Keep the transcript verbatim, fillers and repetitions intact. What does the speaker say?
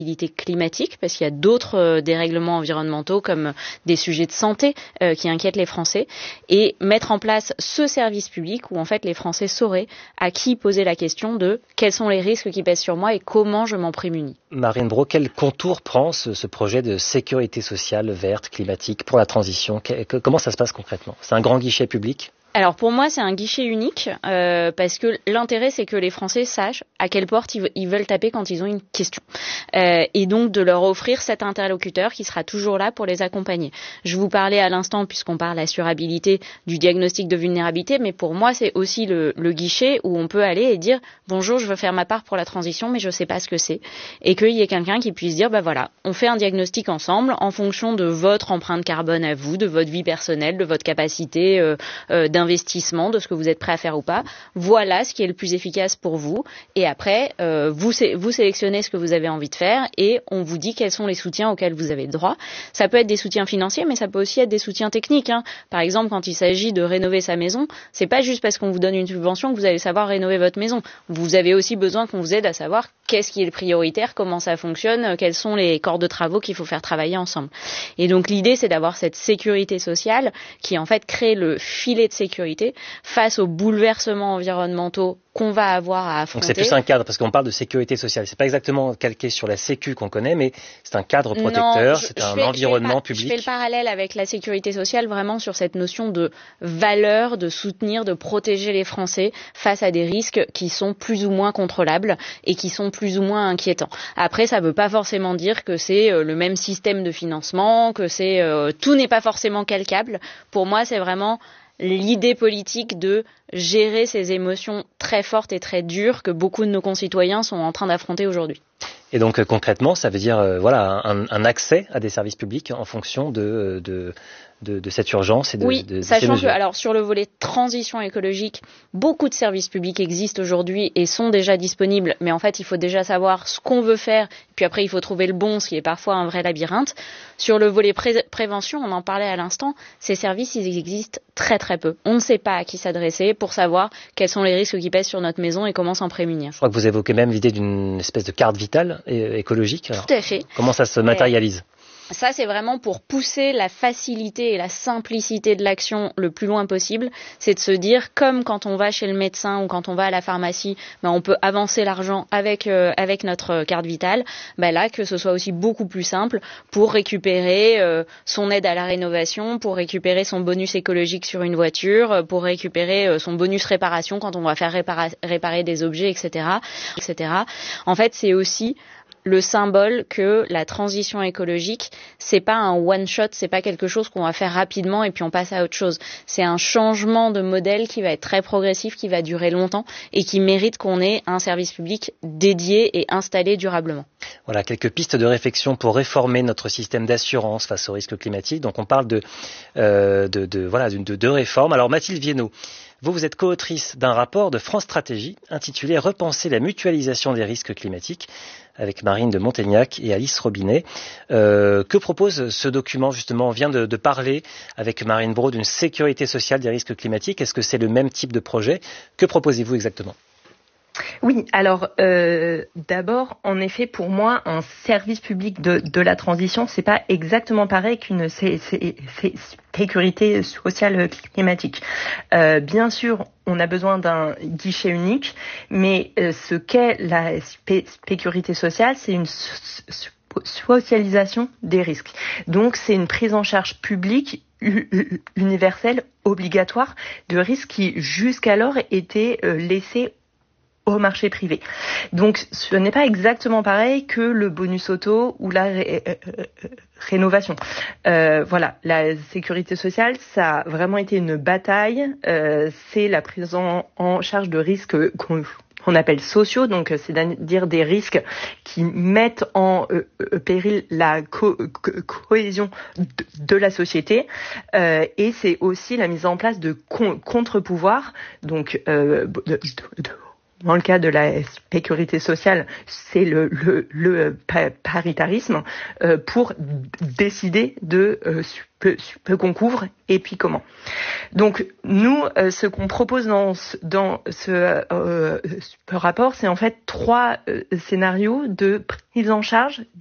climatique, parce qu'il y a d'autres euh, dérèglements environnementaux comme des sujets de santé euh, qui inquiètent les Français, et mettre en place ce service public où en fait les Français sauraient à qui poser la question de quels sont les risques qui pèsent sur moi et comment je m'en prémunis. Marine Braud, quel contour prend ce, ce projet de sécurité sociale verte, climatique pour la transition? que, que, Comment ça se passe concrètement? C'est un grand guichet public? Alors pour moi, c'est un guichet unique euh, parce que l'intérêt, c'est que les Français sachent à quelle porte ils, ils veulent taper quand ils ont une question. Euh, et donc de leur offrir cet interlocuteur qui sera toujours là pour les accompagner. Je vous parlais à l'instant, puisqu'on parle assurabilité, du diagnostic de vulnérabilité, mais pour moi, c'est aussi le, le guichet où on peut aller et dire « Bonjour, je veux faire ma part pour la transition, mais je ne sais pas ce que c'est. » Et qu'il y ait quelqu'un qui puisse dire bah, « voilà, on fait un diagnostic ensemble en fonction de votre empreinte carbone à vous, de votre vie personnelle, de votre capacité euh, euh, d'investissement, de ce que vous êtes prêt à faire ou pas. Voilà ce qui est le plus efficace pour vous. Et après, euh, vous, vous sélectionnez ce que vous avez envie de faire et on vous dit quels sont les soutiens auxquels vous avez droit. Ça peut être des soutiens financiers, mais ça peut aussi être des soutiens techniques. Hein. Par exemple, quand il s'agit de rénover sa maison, c'est pas juste parce qu'on vous donne une subvention que vous allez savoir rénover votre maison. Vous avez aussi besoin qu'on vous aide à savoir qu'est-ce qui est le prioritaire, comment ça fonctionne, quels sont les corps de travaux qu'il faut faire travailler ensemble. Et donc l'idée, c'est d'avoir cette sécurité sociale qui en fait crée le filet de sécurité face aux bouleversements environnementaux qu'on va avoir à affronter. Donc c'est plus un cadre, parce qu'on parle de sécurité sociale. C'est pas exactement calqué sur la sécu qu'on connaît, mais c'est un cadre protecteur, non, je, c'est un fais, environnement je public. Je fais le parallèle avec la sécurité sociale vraiment sur cette notion de valeur, de soutenir, de protéger les Français face à des risques qui sont plus ou moins contrôlables et qui sont plus ou moins inquiétants. Après, ça veut pas forcément dire que c'est le même système de financement, que c'est euh, tout n'est pas forcément calcable. Pour moi, c'est vraiment l'idée politique de gérer ces émotions très fortes et très dures que beaucoup de nos concitoyens sont en train d'affronter aujourd'hui. Et donc euh, concrètement, ça veut dire euh, voilà un, un accès à des services publics en fonction de, de, de, de cette urgence et de, oui, de, de sachant ces mesures. que alors sur le volet transition écologique, beaucoup de services publics existent aujourd'hui et sont déjà disponibles, mais en fait il faut déjà savoir ce qu'on veut faire, puis après il faut trouver le bon, ce qui est parfois un vrai labyrinthe. Sur le volet pré- prévention, on en parlait à l'instant, ces services ils existent très très peu. On ne sait pas à qui s'adresser pour savoir quels sont les risques qui pèsent sur notre maison et comment s'en prémunir. Je crois que vous évoquez même l'idée d'une espèce de carte vitale écologique. Alors, tout à fait. Comment ça se matérialise ? Ça, c'est vraiment pour pousser la facilité et la simplicité de l'action le plus loin possible. C'est de se dire, comme quand on va chez le médecin ou quand on va à la pharmacie, ben on peut avancer l'argent avec euh, avec notre carte vitale. Ben là, que ce soit aussi beaucoup plus simple pour récupérer euh, son aide à la rénovation, pour récupérer son bonus écologique sur une voiture, pour récupérer euh, son bonus réparation quand on va faire répara- réparer des objets, et cetera, et cetera. En fait, c'est aussi le symbole que la transition écologique, c'est pas un one shot, c'est pas quelque chose qu'on va faire rapidement et puis on passe à autre chose. C'est un changement de modèle qui va être très progressif, qui va durer longtemps et qui mérite qu'on ait un service public dédié et installé durablement. Voilà, quelques pistes de réflexion pour réformer notre système d'assurance face aux risques climatiques. Donc on parle de, euh, de, de, voilà, de, de, de réformes. Alors Mathilde Viennot, vous, vous êtes co-autrice d'un rapport de France Stratégie intitulé « Repenser la mutualisation des risques climatiques » avec Marine de Montaignac et Alice Robinet. Euh, que propose ce document justement? On vient de, de parler avec Marine Braud d'une sécurité sociale des risques climatiques. Est-ce que c'est le même type de projet? Que proposez-vous exactement? Oui, alors euh, d'abord, en effet, pour moi, un service public de, de la transition, c'est pas exactement pareil qu'une c'est, c'est, c'est sécurité sociale climatique. Euh, bien sûr, on a besoin d'un guichet unique, mais euh, ce qu'est la spé- sécurité sociale, c'est une so- so- socialisation des risques. Donc, c'est une prise en charge publique universelle, obligatoire, de risques qui jusqu'alors étaient euh, laissés au marché privé. Donc, ce n'est pas exactement pareil que le bonus auto ou la ré- euh, rénovation. Euh, voilà, la sécurité sociale, ça a vraiment été une bataille. Euh, c'est la prise en, en charge de risques qu'on, qu'on appelle sociaux, donc c'est-à-dire des risques qui mettent en euh, euh, péril la co- co- cohésion de, de la société. Euh, et c'est aussi la mise en place de con- contre-pouvoirs, donc euh, de, de, de dans le cas de la sécurité sociale, c'est le, le, le paritarisme euh, pour décider de euh, ce, ce qu'on couvre et puis comment. Donc nous, euh, ce qu'on propose dans ce, dans ce, euh, ce rapport, c'est en fait trois euh, scénarios de prise en charge